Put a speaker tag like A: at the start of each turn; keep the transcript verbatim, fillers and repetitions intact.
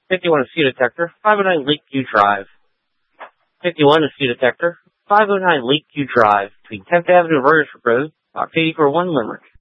A: fifty-one, a C detector, five oh nine Lakeview Drive. fifty-one, a C detector, five oh nine Lakeview Drive, between tenth Avenue and Royersford Road, box eighty-four one, Limerick.